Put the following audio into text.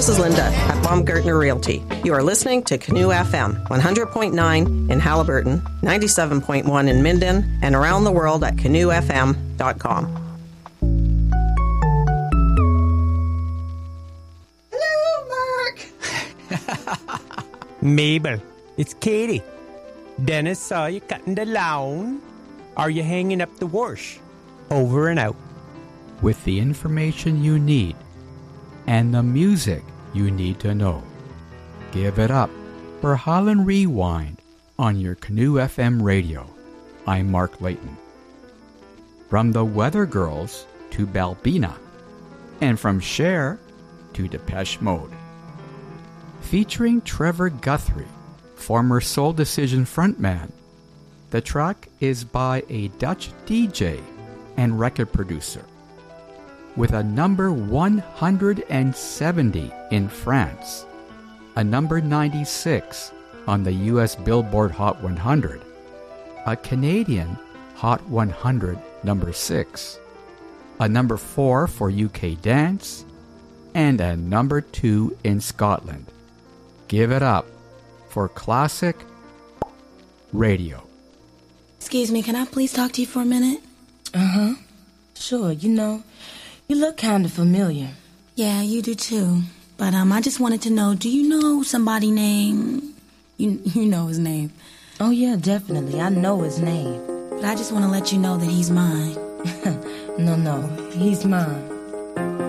this is Linda at Baumgartner Realty. You are listening to Canoe FM, 100.9 in Halliburton, 97.1 in Minden, and around the world at canoefm.com. Mabel, it's Katie. Dennis saw you cutting the lawn. Are you hanging up the wash? Over and out. With the information you need and the music you need to know. Give it up for Holland Rewind on your Canoe FM radio. I'm Mark Layton. From the Weather Girls to Balbina, and from Cher to Depeche Mode. Featuring Trevor Guthrie, former Soul Decision frontman. The track is by a Dutch DJ and record producer, with a number 170 in France, a number 96 on the US Billboard Hot 100, a Canadian Hot 100 number 6, a number 4 for UK Dance, and a number 2 in Scotland. Give it up for classic radio. Excuse me, can I please talk to you for a minute? Uh-huh. Sure, you look kind of familiar. Yeah, you do too. But I just wanted to know, do you know somebody named... You know his name. Oh, yeah, definitely. I know his name. But I just want to let you know that he's mine. No, he's mine.